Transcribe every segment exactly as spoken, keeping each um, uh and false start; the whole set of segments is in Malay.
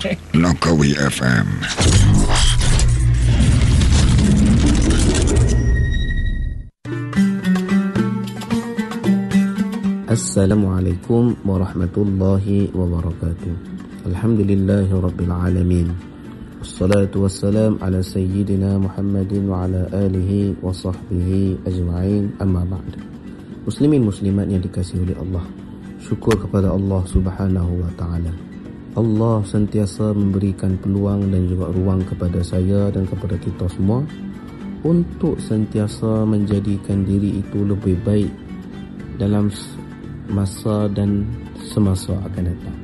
Langkawi F M. Assalamualaikum warahmatullahi wabarakatuh. Alhamdulillahi rabbil alamin. Wassalatu wassalam ala sayyidina Muhammadin wa ala alihi wa sahbihi ajma'in, amma ba'd. Muslimin muslimat yang dikasihi oleh Allah, syukur kepada Allah subhanahu wa ta'ala. Allah sentiasa memberikan peluang dan juga ruang kepada saya dan kepada kita semua untuk sentiasa menjadikan diri itu lebih baik dalam masa dan semasa akan datang.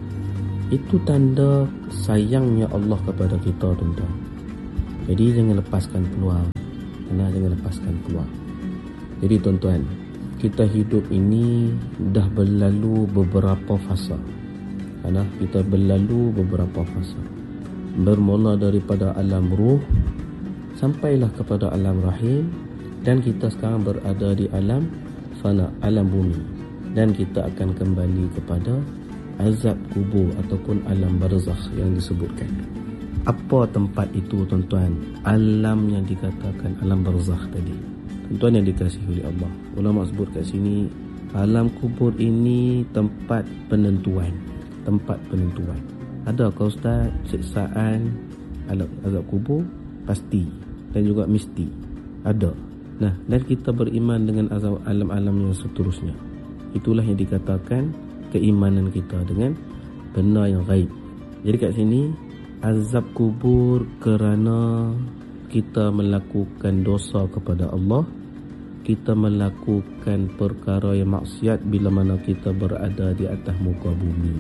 Itu tanda sayangnya Allah kepada kita, tuan-tuan. Jadi jangan lepaskan peluang. Karena jangan lepaskan peluang. Jadi tuan-tuan, kita hidup ini dah berlalu beberapa fasa. Karena kita berlalu beberapa fasa. Bermula daripada alam ruh sampailah kepada alam rahim, dan kita sekarang berada di alam fana, alam bumi. Dan kita akan kembali kepada azab kubur ataupun alam barzakh yang disebutkan. Apa tempat itu, tuan-tuan? Alam yang dikatakan alam barzakh tadi, tuan-tuan yang dikasihi oleh Allah, ulama sebut kat sini, alam kubur ini tempat penentuan. Tempat penentuan. Adakah Ustaz siksaan alam azab kubur? Pasti. Dan juga mesti ada. Nah, dan kita beriman dengan azab alam-alam yang seterusnya. Itulah yang dikatakan keimanan kita dengan benda yang gaib. Jadi kat sini, azab kubur kerana kita melakukan dosa kepada Allah, kita melakukan perkara yang maksiat bila mana kita berada di atas muka bumi.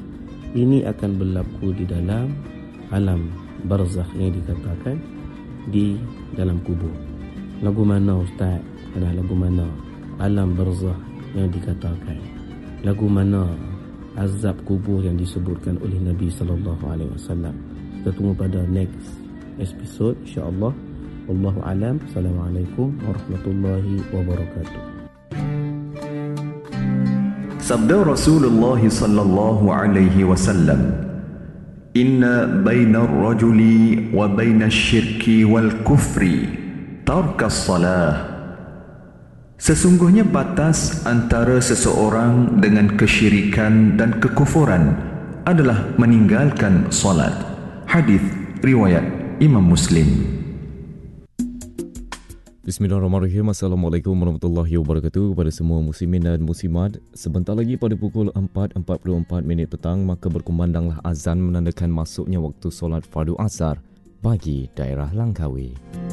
Ini akan berlaku di dalam alam barzakh yang dikatakan di dalam kubur. Lagu mana Ustaz? Ada lagu mana? Alam barzakh yang dikatakan. Lagu mana azab kubur yang disebutkan oleh Nabi sallallahu alaihi wasallam. Kita tunggu pada next episode insya-Allah. Wallahu alam. Assalamualaikum warahmatullahi wabarakatuh. Sabda Rasulullah sallallahu alaihi wasallam, "Inna bainar rajuli wa bainash syirki wal kufri tarkas salah." Sesungguhnya batas antara seseorang dengan kesyirikan dan kekufuran adalah meninggalkan solat. Hadis riwayat Imam Muslim. Bismillahirrahmanirrahim. Assalamualaikum warahmatullahi wabarakatuh kepada semua muslimin dan muslimat. Sebentar lagi pada pukul empat empat puluh empat minit petang, maka berkumandanglah azan menandakan masuknya waktu solat fardu asar bagi daerah Langkawi.